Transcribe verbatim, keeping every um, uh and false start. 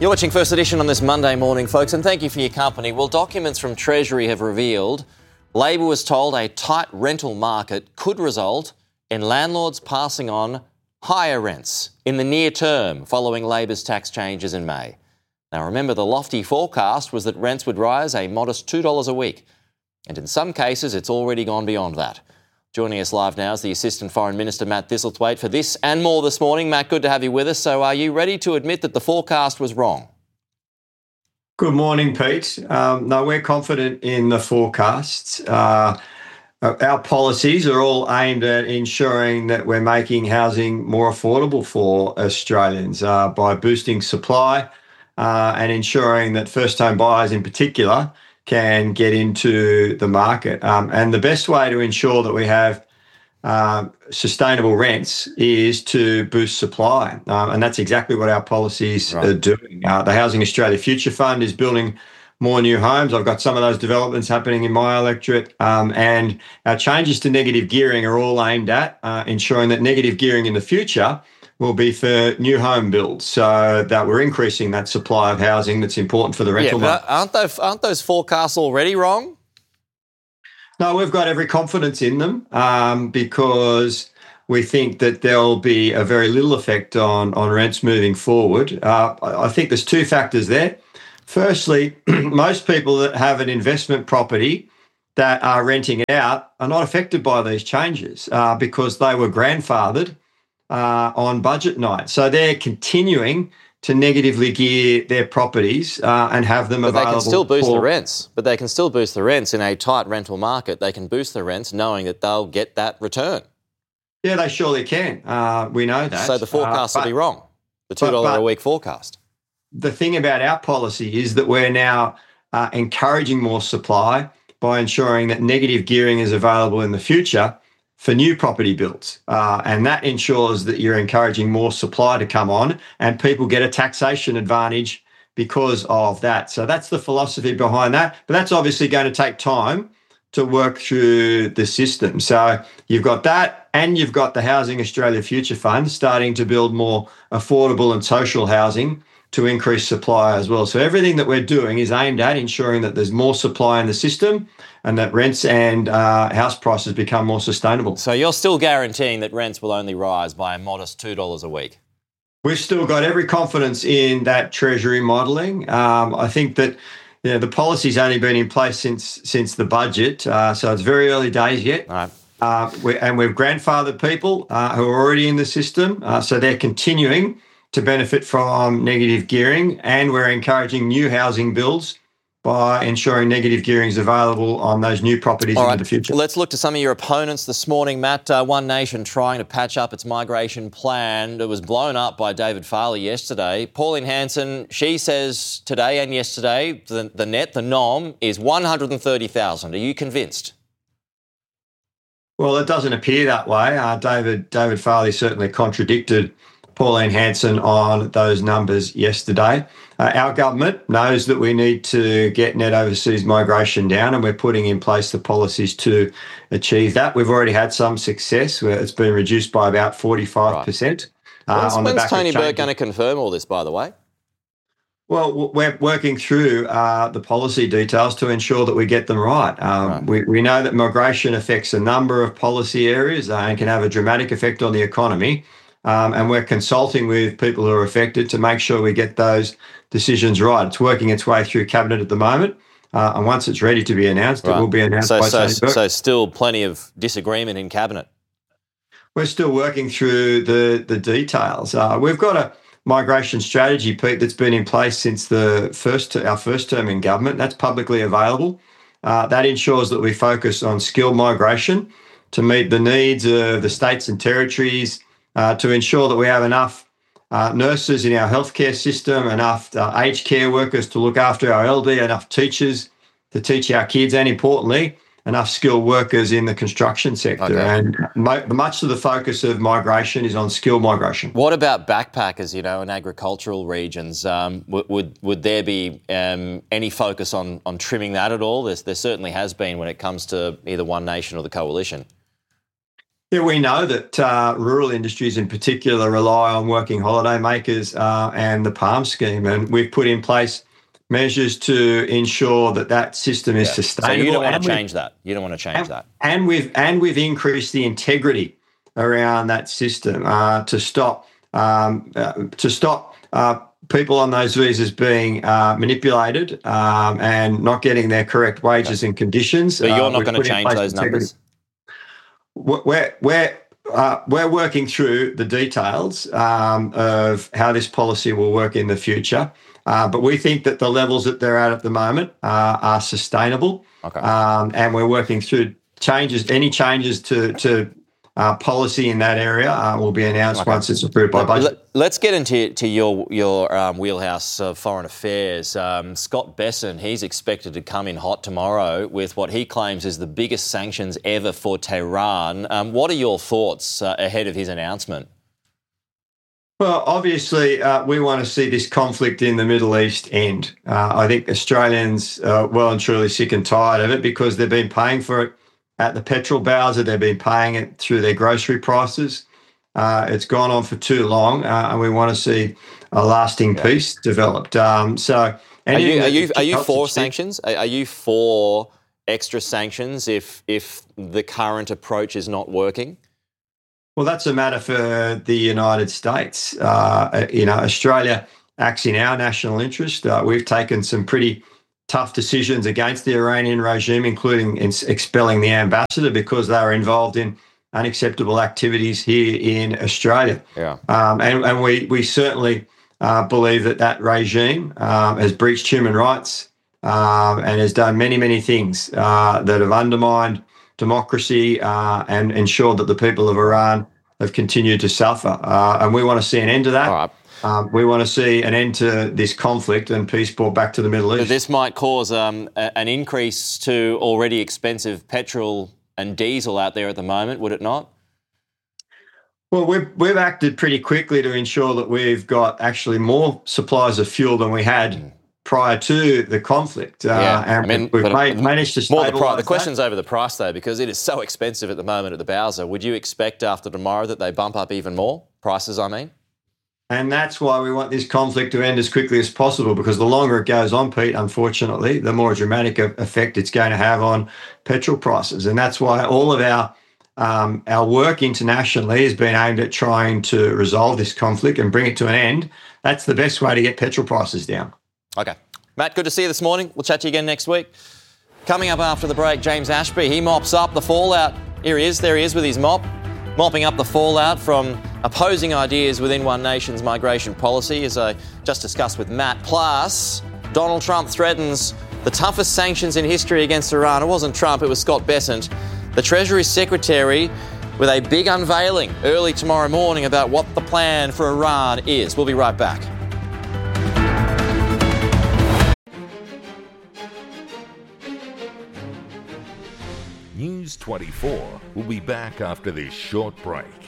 You're watching First Edition on this Monday morning, folks, and thank you for your company. Well, documents from Treasury have revealed Labor was told a tight rental market could result in landlords passing on higher rents in the near term following Labor's tax changes in May. Now, remember, the lofty forecast was that rents would rise a modest two dollars a week, and in some cases it's already gone beyond that. Joining us live now is the Assistant Foreign Minister, Matt Thistlethwaite, for this and more this morning. Matt, good to have you with us. So are you ready to admit that the forecast was wrong? Good morning, Pete. Um, no, we're confident in the forecasts. Uh, our policies are all aimed at ensuring that we're making housing more affordable for Australians uh, by boosting supply uh, and ensuring that first-home buyers in particular can get into the market. Um, and the best way to ensure that we have uh, sustainable rents is to boost supply. Um, and that's exactly what our policies right. are doing. Uh, the Housing Australia Future Fund is building more new homes. I've got some of those developments happening in my electorate. Um, and our changes to negative gearing are all aimed at uh, ensuring that negative gearing in the future will be for new home builds, so that we're increasing that supply of housing that's important for the rental yeah, market. Aren't those, aren't those forecasts already wrong? No, we've got every confidence in them um, because we think that there'll be a very little effect on, on rents moving forward. Uh, I think there's two factors there. Firstly, most people that have an investment property that are renting it out are not affected by these changes uh, because they were grandfathered Uh, on budget night. So they're continuing to negatively gear their properties uh, and have them but available. But they can still boost for... the rents. But they can still boost the rents in a tight rental market. They can boost the rents knowing that they'll get that return. Yeah, they surely can. Uh, we know that. So the forecast uh, but, will be wrong. The two dollars a week forecast. The thing about our policy is that we're now uh, encouraging more supply by ensuring that negative gearing is available in the future for new property builds. Uh, and that ensures that you're encouraging more supply to come on and people get a taxation advantage because of that. So that's the philosophy behind that. But that's obviously going to take time to work through the system. So you've got that and you've got the Housing Australia Future Fund starting to build more affordable and social housing to increase supply as well. So everything that we're doing is aimed at ensuring that there's more supply in the system and that rents and uh, house prices become more sustainable. So you're still guaranteeing that rents will only rise by a modest two dollars a week? We've still got every confidence in that Treasury modelling. Um, I think that you know, the policy's only been in place since since the budget, uh, so it's very early days yet. All right. Uh, we, and we've grandfathered people uh, who are already in the system, uh, so they're continuing to benefit from negative gearing, and we're encouraging new housing builds by ensuring negative gearing is available on those new properties All in right. the future. Let's look to some of your opponents this morning, Matt. Uh, One Nation trying to patch up its migration plan that was blown up by David Farley yesterday. Pauline Hanson, she says today and yesterday the, the net, the norm, is one hundred thirty thousand. Are you convinced? Well, it doesn't appear that way. Uh, David David Farley certainly contradicted Pauline Hanson on those numbers yesterday. Uh, our government knows that we need to get net overseas migration down, and we're putting in place the policies to achieve that. We've already had some success where it's been reduced by about forty-five percent. Right. Uh, when's on the when's back Tony of Burke going to confirm all this, by the way? Well, we're working through uh, the policy details to ensure that we get them right. Um, right. We, we know that migration affects a number of policy areas uh, and can have a dramatic effect on the economy. Um, and we're consulting with people who are affected to make sure we get those decisions right. It's working its way through Cabinet at the moment. Uh, and once it's ready to be announced, right. it will be announced so, by so, Tony Burke. So still plenty of disagreement in Cabinet? We're still working through the, the details. Uh, we've got a migration strategy, Pete, that's been in place since the first our first term in government. That's publicly available. Uh, that ensures that we focus on skilled migration to meet the needs of the states and territories, uh, to ensure that we have enough uh, nurses in our healthcare system, enough uh, aged care workers to look after our elderly, enough teachers to teach our kids, and importantly, enough skilled workers in the construction sector. Okay. And mo- much of the focus of migration is on skilled migration. What about backpackers, you know, in agricultural regions? Um, w- would would there be um, any focus on on trimming that at all? There's, there certainly has been when it comes to either One Nation or the Coalition. Yeah, we know that uh, rural industries in particular rely on working holiday makers uh, and the PALM scheme, and we've put in place measures to ensure that that system is Yeah. sustainable. So you don't want and to we've- change that. You don't want to change and, that. and we've and we've increased the integrity around that system uh, to stop um, uh, to stop uh, people on those visas being uh, manipulated um, and not getting their correct wages and conditions. But you're Uh, not we've going to put in change place those integrity. numbers? We're we're uh, we're working through the details um, of how this policy will work in the future, uh, but we think that the levels that they're at at the moment uh, are sustainable. Okay. Um, and we're working through changes. Any changes to to uh, policy in that area uh, will be announced Okay. once it's approved by budget. Let's get into to your your um, wheelhouse of foreign affairs. Um, Scott Bessent, he's expected to come in hot tomorrow with what he claims is the biggest sanctions ever for Tehran. Um, what are your thoughts uh, ahead of his announcement? Well, obviously, uh, we want to see this conflict in the Middle East end. Uh, I think Australians are well and truly sick and tired of it because they've been paying for it at the petrol bowser. They've been paying it through their grocery prices. Uh, it's gone on for too long, uh, and we want to see a lasting Yeah. peace developed. Um, so, Are anything you are that you are you helps for achieve- sanctions? Are are you for extra sanctions if if the current approach is not working? Well, that's a matter for the United States. Uh, you know, Australia acts in our national interest. Uh, we've taken some pretty tough decisions against the Iranian regime, including in expelling the ambassador because they were involved in unacceptable activities here in Australia. Yeah. Um, and and we, we certainly uh, believe that that regime um, has breached human rights um, and has done many, many things uh, that have undermined democracy uh, and ensured that the people of Iran have continued to suffer. Uh, and we want to see an end to that. All right. Um, we want to see an end to this conflict and peace brought back to the Middle East. This might cause um, a, an increase to already expensive petrol and diesel out there at the moment, would it not? Well, we've, we've acted pretty quickly to ensure that we've got actually more supplies of fuel than we had prior to the conflict. Uh, Yeah, and I mean, we've but made, managed to More stabilise the price. The that. question's over the price, though, because it is so expensive at the moment at the Bowser. Would you expect after tomorrow that they bump up even more? Prices, I mean? And that's why we want this conflict to end as quickly as possible, because the longer it goes on, Pete, unfortunately, the more dramatic a- effect it's going to have on petrol prices. And that's why all of our um, our work internationally has been aimed at trying to resolve this conflict and bring it to an end. That's the best way to get petrol prices down. Okay. Matt, good to see you this morning. We'll chat to you again next week. Coming up after the break, James Ashby. He mops up the fallout. Here he is. There he is with his mop. Mopping up the fallout from opposing ideas within One Nation's migration policy, as I just discussed with Matt. Plus, Donald Trump threatens the toughest sanctions in history against Iran. It wasn't Trump, it was Scott Bessent, the Treasury Secretary, with a big unveiling early tomorrow morning about what the plan for Iran is. We'll be right back. News twenty-four will be back after this short break.